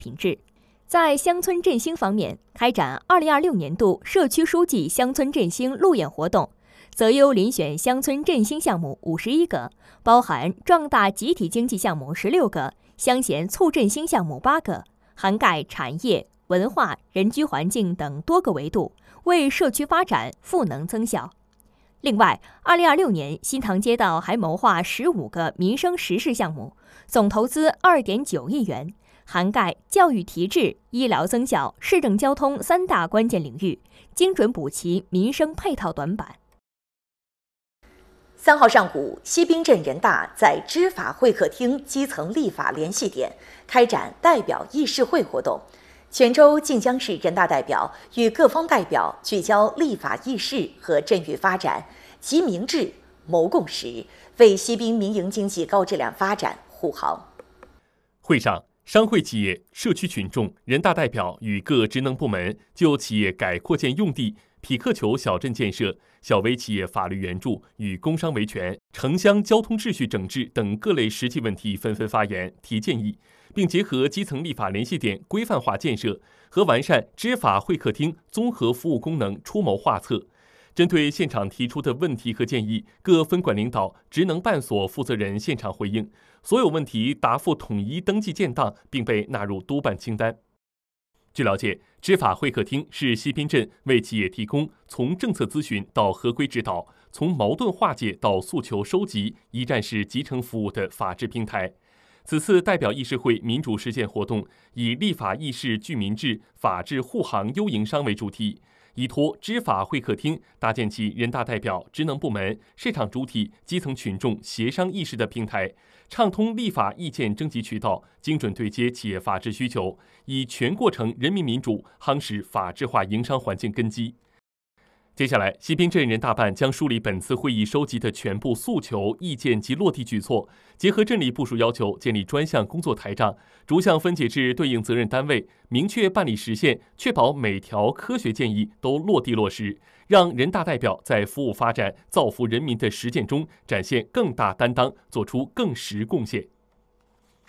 品质。在乡村振兴方面，开展2026年度社区书记乡村振兴路演活动，择优遴选乡村振兴项目51个，包含壮大集体经济项目16个，乡贤促振兴项目8个，涵盖产业、文化、人居环境等多个维度，为社区发展赋能增效。另外，2026年新塘街道还谋划15个民生实事项目，总投资2.9亿元，涵盖教育提质、医疗增效、市政交通3大关键领域，精准补齐民生配套短板。 3号上午，西滨镇人大在知法会客厅基层立法联系点开展代表议事会活动。泉州晋江市人大代表与各方代表聚焦立法议事和镇域发展，集民智、谋共识，为西滨民营经济高质量发展护航。 会上，商会企业、社区群众、人大代表与各职能部门就企业改扩建用地、匹克球小镇建设、小微企业法律援助与工商维权、城乡交通秩序整治等各类实际问题纷纷发言、提建议，并结合基层立法联系点规范化建设和完善知法会客厅综合服务功能出谋划策。针对现场提出的问题和建议，各分管领导、职能办所负责人现场回应，所有问题答复统一登记建档，并被纳入督办清单。据了解，知法会客厅是西滨镇为企业提供从政策咨询到合规指导、从矛盾化解到诉求收集一站式集成服务的法治平台。此次代表议事会民主实践活动以立法议事聚民智、法治护航优营商为主题，依托知法会客厅搭建起人大代表、职能部门、市场主体、基层群众协商议事的平台，畅通立法意见征集渠道，精准对接企业法治需求，以全过程人民民主夯实法治化营商环境根基。接下来，西滨镇人大办将梳理本次会议收集的全部诉求、意见及落地举措，结合镇里部署要求，建立专项工作台账，逐项分解至对应责任单位，明确办理时限，确保每条科学建议都落地落实，让人大代表在服务发展、造福人民的实践中展现更大担当，做出更实贡献。